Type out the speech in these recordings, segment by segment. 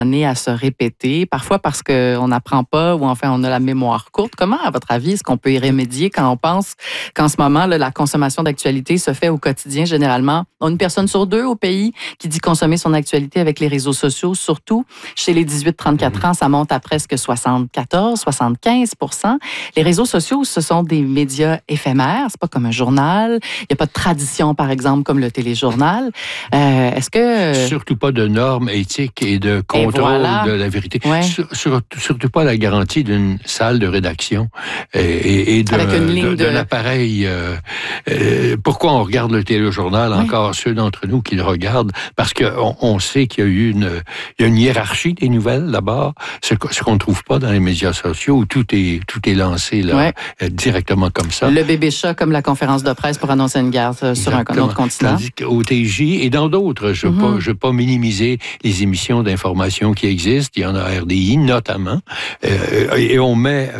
amené à se répéter, parfois parce qu'on n'apprend pas ou enfin on a la mémoire courte. Comment, à votre avis, est-ce qu'on peut y remédier quand on pense qu'en ce moment, là, la consommation d'actualité se fait au quotidien généralement? On a une personne sur deux au pays qui dit consommer son actualité avec les réseaux sociaux, surtout chez les 18-34 ans, ça monte à presque 74-75%. Les réseaux sociaux, ce sont des médias éphémères, c'est pas comme un journal. Il n'y a pas de tradition, par exemple, comme le téléjournal. Est-ce que... Surtout pas de normes éthiques et de contrôle de la vérité. Ouais. Surtout pas la garantie d'une salle de rédaction et d'un appareil. Pourquoi on regarde le téléjournal, encore ceux d'entre nous qui le regardent? Parce qu'on sait qu'il y a eu une hiérarchie des nouvelles, d'abord, ce qu'on ne trouve pas dans les médias sociaux, où tout est lancé là, directement comme ça. Le bébé chat, comme la conférence de presse pour annoncer une guerre sur un autre continent. Tandis qu'au TJ et dans d'autres, je ne veux pas minimiser les émissions d'information qui existent. Il y en a RDI, notamment. Et on met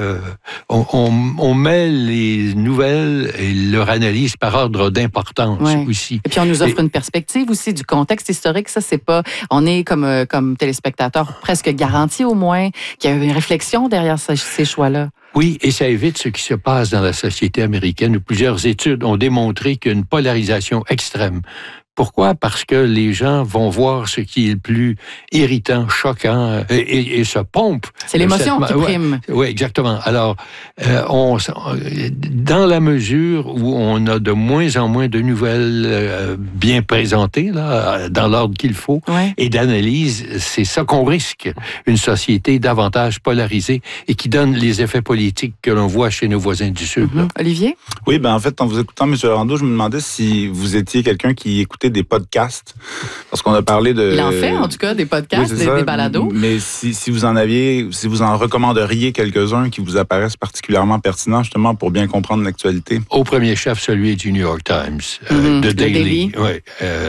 les nouvelles et leur analyse par ordre d'importance aussi. Et puis, on nous offre une perspective aussi du contexte historique. Ça, c'est pas... On est, comme téléspectateurs, presque garantis au moins qu'il y a une réflexion derrière ces choix-là. Oui, et ça évite ce qui se passe dans la société américaine où plusieurs études ont démontré qu'il y a une polarisation extrême. Pourquoi? Parce que les gens vont voir ce qui est le plus irritant, choquant et se pompent. C'est l'émotion qui prime. Oui, exactement. Alors, dans la mesure où on a de moins en moins de nouvelles bien présentées, là, dans l'ordre qu'il faut, et d'analyse, c'est ça qu'on risque. Une société davantage polarisée et qui donne les effets politiques que l'on voit chez nos voisins du Sud. Olivier? Oui, en fait, en vous écoutant, M. Laurendeau, je me demandais si vous étiez quelqu'un qui écoutait des podcasts, parce qu'on a parlé de... Il en fait, en tout cas, des podcasts, des balados. Mais si vous en recommanderiez quelques-uns qui vous apparaissent particulièrement pertinents, justement, pour bien comprendre l'actualité. Au premier chef, celui du New York Times, de Daily. Oui.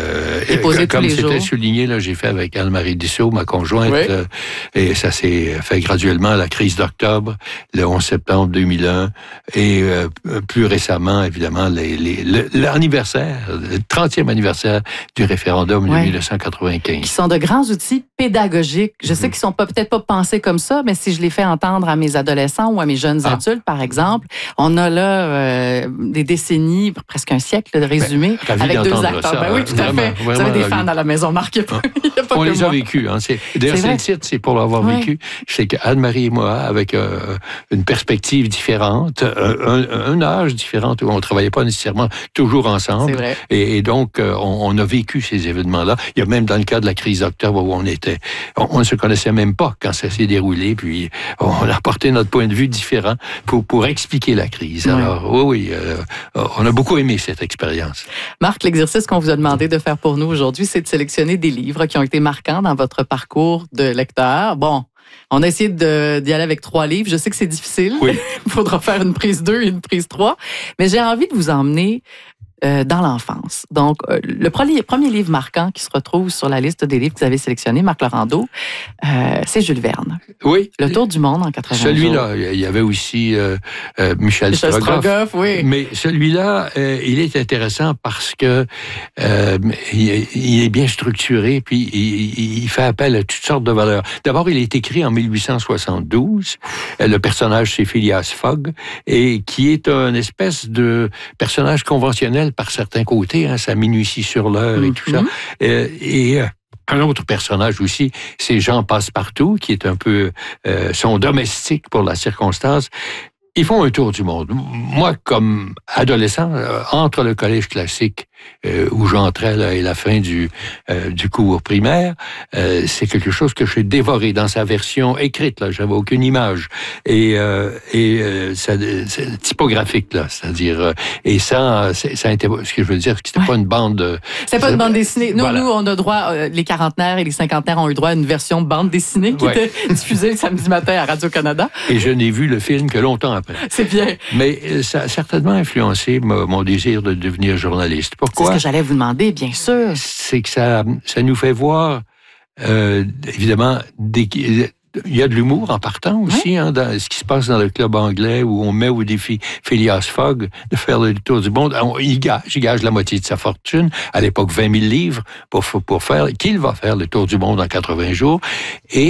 Comme c'était souligné, là, j'ai fait avec Anne-Marie Dussault, ma conjointe, et ça s'est fait graduellement à la crise d'octobre, le 11 septembre 2001, et plus récemment, évidemment, l'anniversaire, le 30e anniversaire du référendum de 1995. Qui sont de grands outils pédagogiques. Je sais qu'ils sont peut-être pas pensés comme ça, mais si je les fais entendre à mes adolescents ou à mes jeunes adultes, par exemple, on a là des décennies, presque un siècle de résumé, avec deux acteurs. Oui, tout à fait. Vous avez des fans à la maison, Marc. On les a vécus. D'ailleurs, c'est le titre, c'est pour l'avoir vécu. C'est qu'Anne-Marie et moi, avec une perspective différente, un âge différent, où on ne travaillait pas nécessairement toujours ensemble. C'est vrai. Et donc, on a vécu ces événements-là. Il y a même dans le cas de la crise d'octobre où on ne se connaissait même pas quand ça s'est déroulé, puis on a apporté notre point de vue différent pour expliquer la crise. Alors, on a beaucoup aimé cette expérience. Marc, l'exercice qu'on vous a demandé de faire pour nous aujourd'hui, c'est de sélectionner des livres qui ont été marquants dans votre parcours de lecteur. Bon, on a essayé d'y aller avec 3 livres. Je sais que c'est difficile. Oui. Il faudra faire une prise 2 et une prise 3. Mais j'ai envie de vous emmener dans l'enfance. Donc, le premier livre marquant qui se retrouve sur la liste des livres que vous avez sélectionnés, Marc Laurendeau, c'est Jules Verne. Oui. Le Tour du monde en 80 jours. Celui-là, il y avait aussi Michel Strogoff. Oui. Mais celui-là, il est intéressant parce que il est bien structuré, puis il fait appel à toutes sortes de valeurs. D'abord, il est écrit en 1872. Le personnage, c'est Phileas Fogg, et qui est une espèce de personnage conventionnel par certains côtés, sa minutie sur l'heure et tout ça. Un autre personnage aussi, c'est Jean Passepartout, qui est un peu son domestique pour la circonstance. Ils font un tour du monde. Moi, comme adolescent, entre le collège classique où j'entrais là, et la fin du cours primaire, c'est quelque chose que j'ai dévoré dans sa version écrite. Là, j'avais aucune image et c'est typographique là, c'est-à-dire et ça a été ce que je veux dire, que c'était pas une bande. C'est pas une bande dessinée. Nous, on a droit, les quarantenaires et les cinquantenaires ont eu droit à une version bande dessinée qui était diffusée le samedi matin à Radio-Canada. Et je n'ai vu le film que longtemps après. C'est bien. Mais ça a certainement influencé mon désir de devenir journaliste. Pourquoi? C'est ce que j'allais vous demander, bien sûr. C'est que ça nous fait voir, évidemment, il y a de l'humour en partant aussi, dans ce qui se passe dans le club anglais où on met au défi Phileas Fogg de faire le tour du monde. Il gage la moitié de sa fortune, à l'époque 20 000 livres, pour faire qu'il va faire le tour du monde en 80 jours. Et